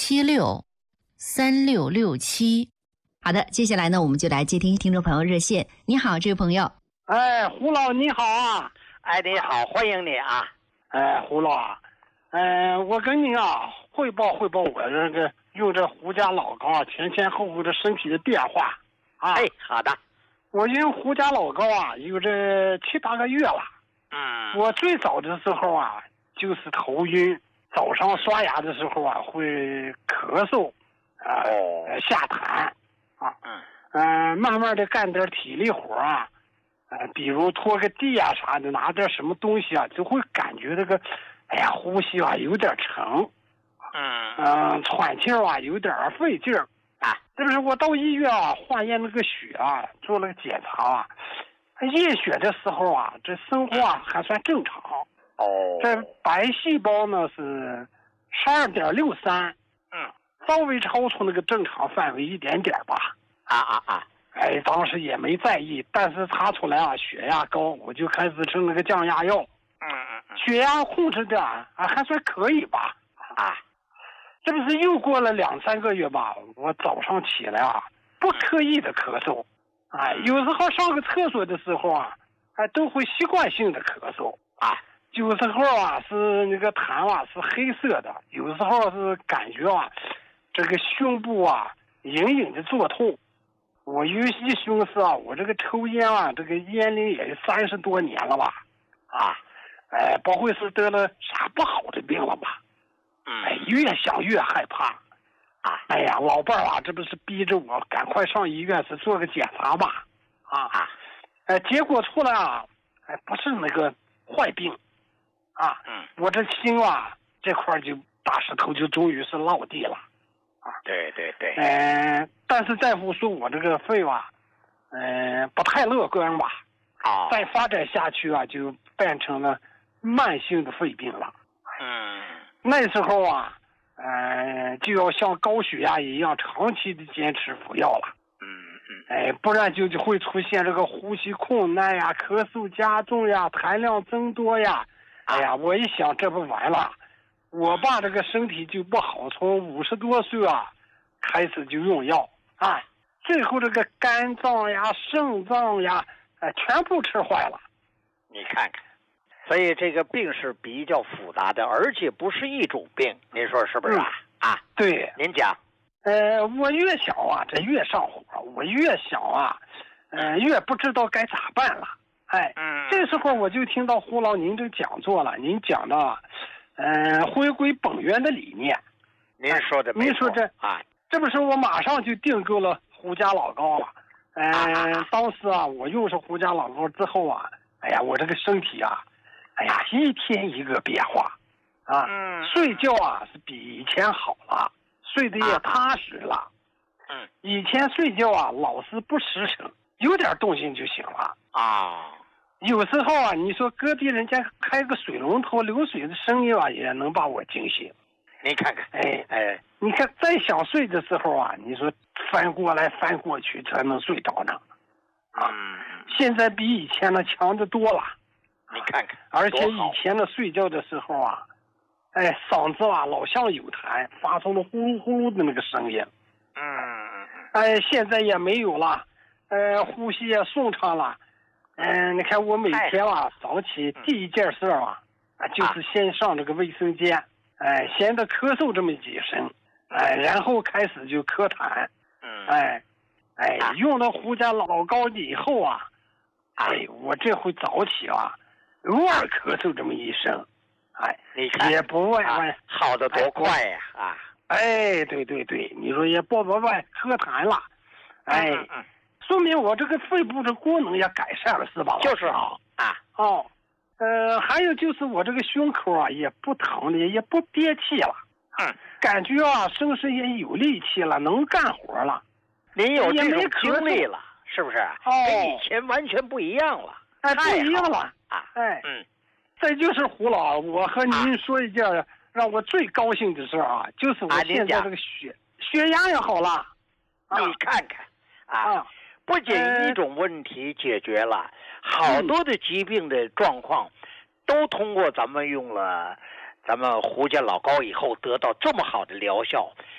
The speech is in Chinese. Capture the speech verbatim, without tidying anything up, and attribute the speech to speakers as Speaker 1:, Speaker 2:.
Speaker 1: 七六三六六七。好的，接下来呢，我们就来接听听众朋友热线。你好，这位朋友。
Speaker 2: 哎，胡老你好啊！
Speaker 3: 哎，你好，欢迎你啊！
Speaker 2: 哎，胡老啊，嗯、呃，我跟您啊汇报汇报我这个用这胡家老膏啊前前后后的身体的变化啊。
Speaker 3: 哎，好的。
Speaker 2: 我用胡家老膏啊有这七八个月了。
Speaker 3: 嗯。
Speaker 2: 我最早的时候啊就是头晕，早上刷牙的时候啊会咳嗽，啊、呃哦、下痰啊。嗯。嗯、呃，慢慢的干点体力活啊。呃，比如拖个地啊啥的，拿点什么东西啊，就会感觉这个，哎呀，呼吸啊有点沉，
Speaker 3: 嗯
Speaker 2: 嗯，喘气啊有点费劲儿
Speaker 3: 啊。
Speaker 2: 这不是我到医院啊化验那个血啊，做了个检查啊，验血的时候啊，这生活啊还算正常。
Speaker 3: 哦。
Speaker 2: 这白细胞呢是十二点六三，
Speaker 3: 嗯，
Speaker 2: 稍微超出那个正常范围一点点吧。
Speaker 3: 啊啊啊。
Speaker 2: 哎，当时也没在意，但是查出来啊血压高，我就开始吃那个降压药。
Speaker 3: 嗯嗯嗯。
Speaker 2: 血压控制的啊还算可以吧？
Speaker 3: 啊，
Speaker 2: 这不是又过了两三个月吧？我早上起来啊，不刻意的咳嗽，哎，有时候上个厕所的时候啊，哎，都会习惯性的咳嗽啊。有时候啊是那个痰啊是黑色的，有时候是感觉啊，这个胸部啊隐隐的作痛。我一一寻思啊，我这个抽烟啊，这个烟龄也三十多年了吧，啊，哎，不会是得了啥不好的病了吧？
Speaker 3: 嗯，
Speaker 2: 哎，越想越害怕，啊，哎呀，老伴儿啊，这不是逼着我赶快上医院是做个检查吧？啊啊，哎，结果出来啊，哎，不是那个坏病，啊，
Speaker 3: 嗯，
Speaker 2: 我这心啊这块就大石头就终于是落地了。
Speaker 3: 对对对，
Speaker 2: 嗯、呃，但是大夫说我这个肺吧，嗯、呃，不太乐观吧？
Speaker 3: 啊、哦，
Speaker 2: 再发展下去啊，就变成了慢性的肺病了。
Speaker 3: 嗯，
Speaker 2: 那时候啊，呃，就要像高血压一样长期的坚持服药了。
Speaker 3: 嗯嗯，
Speaker 2: 哎，不然就就会出现这个呼吸困难呀、咳嗽加重呀、痰量增多呀。哎呀，我一想这不完了。我爸这个身体就不好，从五十多岁啊开始就用药啊，最后这个肝脏呀、肾脏呀，哎，全部吃坏了。
Speaker 3: 你看看，所以这个病是比较复杂的，而且不是一种病，您说是不是啊？
Speaker 2: 嗯、
Speaker 3: 啊，
Speaker 2: 对，
Speaker 3: 您讲。
Speaker 2: 呃，我越想啊，这越上火；我越想啊，呃，越不知道该咋办了。哎，
Speaker 3: 嗯，
Speaker 2: 这时候我就听到胡老您这讲座了，您讲的。嗯、呃，回归本源的理念，
Speaker 3: 您说的没错。
Speaker 2: 您说这
Speaker 3: 啊，
Speaker 2: 这不是我马上就订购了胡家老膏了。嗯、呃啊，当时啊，我用上胡家老膏之后啊，哎呀，我这个身体啊，哎呀，一天一个变化，啊，
Speaker 3: 嗯，
Speaker 2: 睡觉啊是比以前好了，睡得也踏实了。
Speaker 3: 嗯，
Speaker 2: 以前睡觉啊老是不实诚，有点动静就醒了
Speaker 3: 啊。
Speaker 2: 有时候啊，你说隔壁人家开个水龙头流水的声音啊，也能把我惊醒。
Speaker 3: 你看看，
Speaker 2: 哎
Speaker 3: 哎，
Speaker 2: 你看再想睡的时候啊，你说翻过来翻过去才能睡着呢。啊，
Speaker 3: 嗯，
Speaker 2: 现在比以前的强得多了。
Speaker 3: 你看看，
Speaker 2: 而且以前的睡觉的时候啊，哎，嗓子啊老像有痰，发出了呼噜呼噜的那个声音。
Speaker 3: 嗯嗯嗯。
Speaker 2: 哎，现在也没有了，呃，呼吸也顺畅了。嗯，你看我每天啊早起第一件事啊，啊就是先上这个卫生间，哎，先得咳嗽这么几声，哎，然后开始就咳痰，
Speaker 3: 嗯，
Speaker 2: 哎，哎，用了胡家老膏以后啊，哎，我这回早起啊，偶尔咳嗽这么一声，哎，
Speaker 3: 你看
Speaker 2: 也不外外
Speaker 3: 好的多快呀啊！
Speaker 2: 哎，对对对，你说也不不外咳痰了，哎。
Speaker 3: 嗯嗯
Speaker 2: 说明我这个肺部的功能也改善了，是吧？
Speaker 3: 就是啊啊
Speaker 2: 哦，呃，还有就是我这个胸口啊也不疼了，也不憋气了，
Speaker 3: 嗯，
Speaker 2: 感觉啊身上也有力气了，能干活了。
Speaker 3: 您有这种经历了，是不是？
Speaker 2: 哦，
Speaker 3: 跟以前完全不一样了，
Speaker 2: 哎，不一样了
Speaker 3: 啊！
Speaker 2: 哎，
Speaker 3: 嗯，
Speaker 2: 这就是胡老，我和您说一件让我最高兴的事啊，就是我现在这个血血压也好了。
Speaker 3: 你看看啊。不仅一种问题解决了，好多的疾病的状况，都通过咱们用了咱们胡家老膏以后得到这么好的疗效。